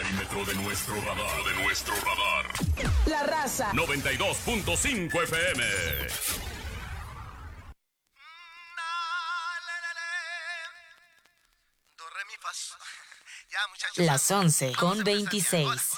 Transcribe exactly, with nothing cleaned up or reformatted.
perímetro de nuestro radar. De nuestro radar. La Raza. noventa y dos punto cinco F M. Las once con Vamos a empezar. veintiséis.